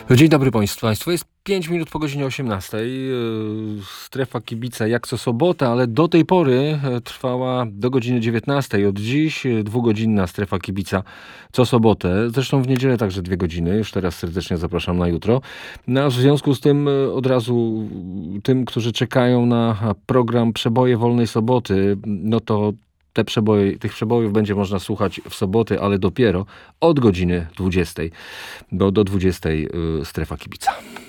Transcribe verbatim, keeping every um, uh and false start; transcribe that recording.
Dzień dobry Państwu. Jest pięć minut po godzinie osiemnastej. Strefa kibica jak co sobota, ale do tej pory trwała do godziny dziewiętnastej. Od dziś dwugodzinna strefa kibica co sobotę. Zresztą w niedzielę także dwie godziny. Już teraz serdecznie zapraszam na jutro. No, a w związku z tym od razu tym, którzy czekają na program Przeboje Wolnej Soboty, no to Te przeboje, tych przebojów będzie można słuchać w soboty, ale dopiero od godziny dwudziestej, bo do dwudziestej strefa kibica.